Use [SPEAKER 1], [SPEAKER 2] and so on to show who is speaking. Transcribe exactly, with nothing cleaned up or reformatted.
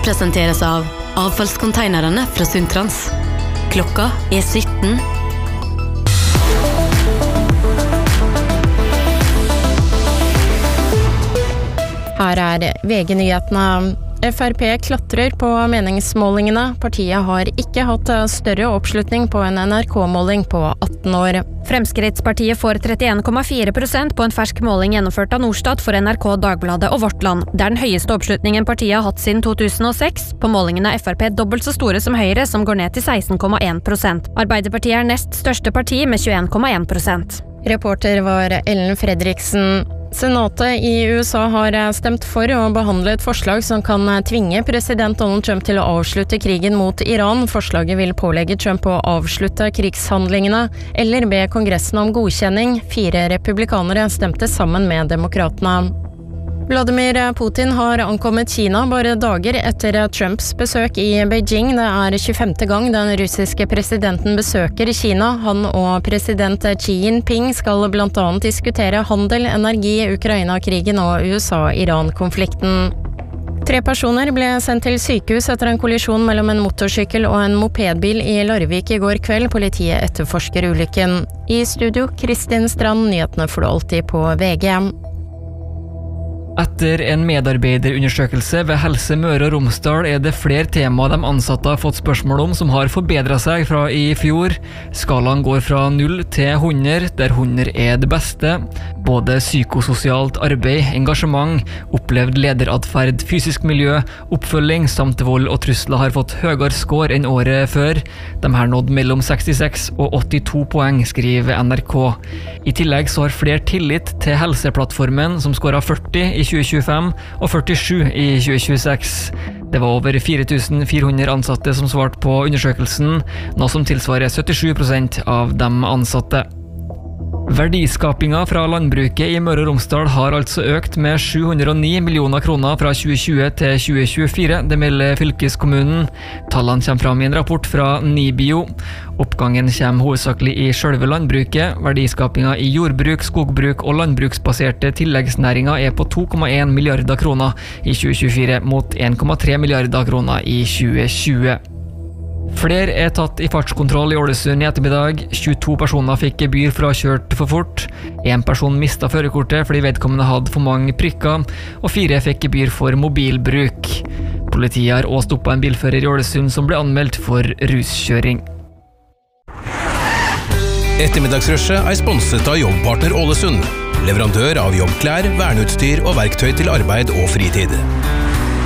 [SPEAKER 1] presenteres av avfallskonteinerne fra Sundtrans. Klokka er sytten.
[SPEAKER 2] Her er V G-nyhetene. F R P klatrer på meningsmålingene. Partiet har ikke hatt større oppslutning på en N R K-måling på atten år.
[SPEAKER 3] Fremskrittspartiet får trettien komma fire prosent på en fersk måling gjennomført av Norstat for N R K, Dagbladet og Vårt Land. Det er den høyeste oppslutningen partiet har hatt siden to tusen og seks. På målingen er F R P dobbelt så store som Høyre, som går ned til seksten komma en prosent. Arbeiderpartiet er nest største parti med tjueen komma en prosent.
[SPEAKER 2] Reporter var Ellen Fredriksen. Senatet i U S A har stemt for å behandle et forslag som kan tvinge president Donald Trump til å avslutte krigen mot Iran. Forslaget vil pålegge Trump å avslutte krigshandlingene, eller be Kongressen om godkjenning. Fire republikanere stemte sammen med demokratene. Vladimir Putin har ankommet Kina bare dager etter Trumps besøk i Beijing. Det er tjuefemte gang den russiske presidenten besøker Kina. Han og president Xi Jinping skal blant annet diskutere handel, energi, Ukraina-krigen og U S A-Iran-konflikten. Tre personer ble sendt til sykehus etter en kollisjon mellom en motorsykkel og en mopedbil i Larvik i går kveld. Politiet etterforsker ulykken. I studio, Kristin Strand, nyhetene får du alltid på V G.
[SPEAKER 4] Etter en medarbeiderundersøkelse ved Helse Møre og Romsdal er det flere temaer de ansatte har fått spørsmål om som har forbedret seg fra i fjor. Skalaen går fra null til hundre, der hundre er det beste. Både psykososialt arbeid, engasjement, opplevd lederatferd, fysisk miljø, oppfølging samt vold og trusler har fått høyere score enn året før. De har nådd mellom sekstiseks og åttito poeng, skriver N R K. I tillegg så har flere tillit til Helseplattformen, som scoret førti i tjue tjuefem og førtisju i tjue tjueseks. Det var over fire tusen fire hundre ansatte som svarte på undersøkelsen, noe som tilsvarer syttisju prosent av de ansatte. Verdiskapinga fra landbruket i Møre og Romsdal har altså økt med sju hundre og ni millioner kroner fra tjue tjue til tjue tjuefire, det melder fylkeskommunen. Tallene kommer fram i en rapport fra Nibio. Oppgangen kommer hovedsakelig i selve landbruket. Verdiskapinga i jordbruk, skogbruk og landbruksbaserte tilleggsnæringer er på to komma en milliarder kroner i tjue tjuefire mot en komma tre milliarder kroner i tjue tjue. Flere er tatt i fartskontroll i Ålesund i ettermiddag. tjueto personer fikk gebyr for å ha kjørt for fort. En person mistet førerkortet fordi vedkommende hadde for mange prikker, og fire fikk gebyr for mobilbruk. Politiet har også stoppet en bilfører i Ålesund som ble anmeldt for ruskjøring.
[SPEAKER 5] Ettermiddagsrushet er sponset av Jobbpartner Ålesund, leverandør av jobbklær, verneutstyr og verktøy til arbeid og fritid.